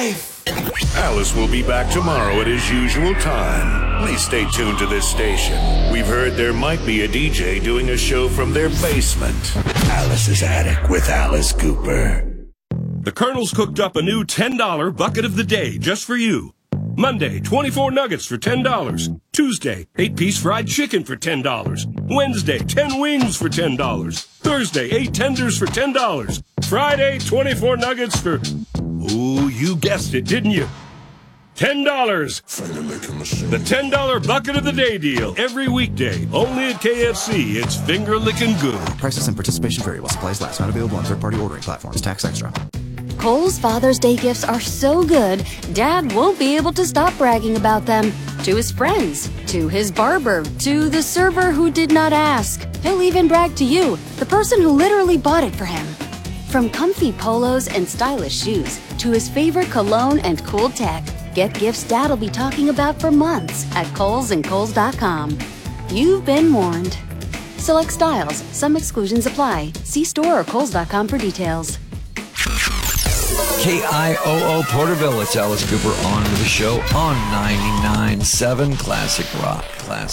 life. Alice will be back tomorrow at his usual time. Please stay tuned to this station. We've heard there might be a DJ doing a show from their basement. Alice's Attic with Alice Cooper. The Colonel's cooked up a new $10 bucket of the day just for you. Monday, 24 nuggets for $10. Tuesday, 8-piece fried chicken for $10. Wednesday, 10 wings for $10. Thursday, 8 tenders for $10. Friday, 24 nuggets for... Ooh, you guessed it, didn't you? $10. The $10 bucket of the day deal. Every weekday, only at KFC. It's finger-licking good. Prices and participation vary while supplies last. Not available on third-party ordering platforms. Tax extra. Kohl's Father's Day gifts are so good, Dad won't be able to stop bragging about them. To his friends, to his barber, to the server who did not ask. He'll even brag to you, the person who literally bought it for him. From comfy polos and stylish shoes, to his favorite cologne and cool tech, get gifts Dad'll be talking about for months at Kohl's and Kohl's.com. You've been warned. Select styles, some exclusions apply. See store or Kohl's.com for details. KIOO Porterville, it's Alice Cooper on the show on 99.7 Classic Rock.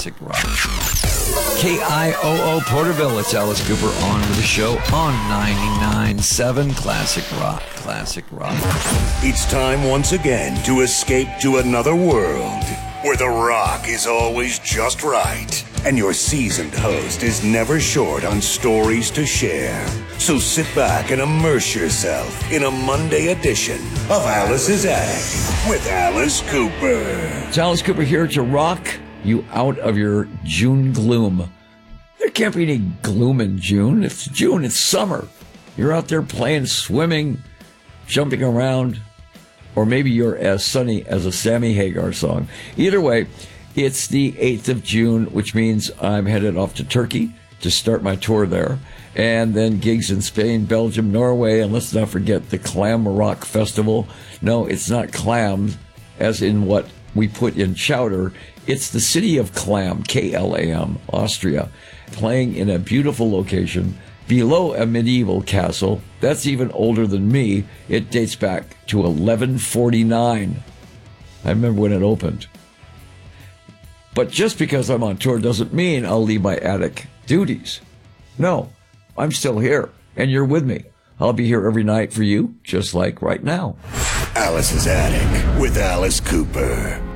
KIOO Porterville, it's Alice Cooper on the show on 99.7 Classic Rock. It's time once again to escape to another world where the rock is always just right and your seasoned host is never short on stories to share. So sit back and immerse yourself in a Monday edition of Alice's Attic with Alice Cooper. It's Alice Cooper here to rock you out of your June gloom. There can't be any gloom in June. It's June, it's summer. You're out there playing, swimming, jumping around, or maybe you're as sunny as a Sammy Hagar song. Either way, it's the 8th of June, which means I'm headed off to Turkey to start my tour there, and then gigs in Spain, Belgium, Norway, and let's not forget the Clam Rock Festival. No, it's not clams, as in what we put in chowder. It's the city of Clam, K-L-A-M, Austria, playing in a beautiful location below a medieval castle. That's even older than me. It dates back to 1149. I remember when it opened. But just because I'm on tour doesn't mean I'll leave my attic duties. No, I'm still here, and you're with me. I'll be here every night for you, just like right now. Alice's Attic with Alice Cooper.